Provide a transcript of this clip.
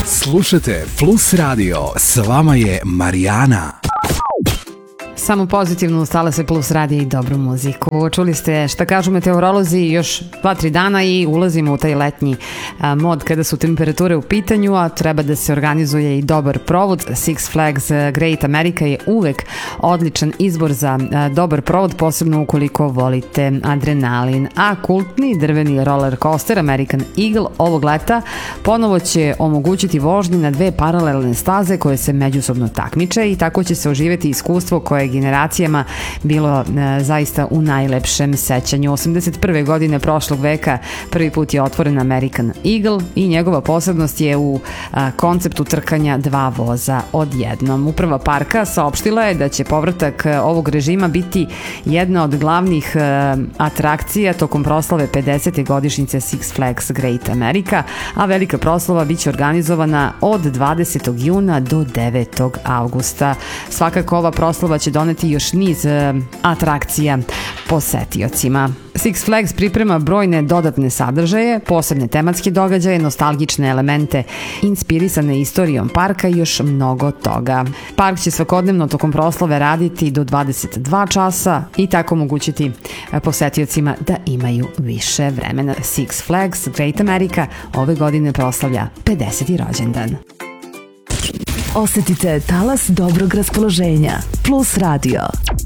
Slušajte Plus Radio, s vama je Marijana. Samo pozitivno ustale se Plus radije i dobru muziku. Čuli ste šta kažu meteorolozi, još 2-3 dana i ulazimo u taj letnji mod kada su temperature u pitanju, a treba da se organizuje i dobar provod. Six Flags Great America je uvek odličan izbor za dobar provod, posebno ukoliko volite adrenalin. A kultni drveni roller coaster American Eagle ovog leta ponovo će omogućiti vožnje na dve paralelne staze koje se međusobno takmiče i tako će se oživeti iskustvo koje generacijama bilo zaista u najlepšem sećanju. 81. godine prošlog veka prvi put je otvoren American Eagle i njegova posebnost je u konceptu trkanja dva voza odjednom. Uprava parka saopštila je da će povratak ovog režima biti jedna od glavnih atrakcija tokom proslave 50. godišnjice Six Flags Great America, a velika proslava biće organizovana od 20. juna do 9. avgusta. Svakako ova proslava će doneti još niz atrakcija posetiocima. Six Flags priprema brojne dodatne sadržaje, posebne tematske događaje, nostalgične elemente, inspirisane istorijom parka i još mnogo toga. Park će svakodnevno tokom proslave raditi do 22 časa i tako omogućiti posetiocima da imaju više vremena. Six Flags Great America ove godine proslavlja 50. rođendan. Osetite talas dobrog raspoloženja. Plus Radio.